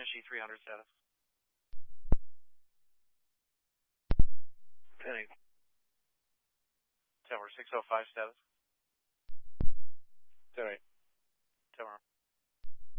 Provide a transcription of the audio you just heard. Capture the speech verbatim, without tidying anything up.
E three hundred status. Penny. Tower six oh five status.